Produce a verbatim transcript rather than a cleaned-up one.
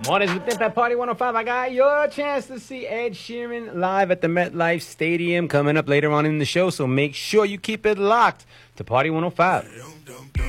Mornings with Timp at Party one oh five. I got your chance to see Ed Sheeran live at the MetLife Stadium coming up later on in the show. So make sure you keep it locked to Party one oh five.